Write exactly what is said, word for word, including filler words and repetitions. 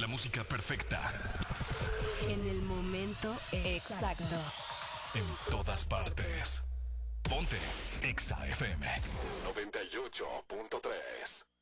La música perfecta. En el momento exacto. exacto. En todas partes. Ponte Exa F M noventa y ocho punto tres.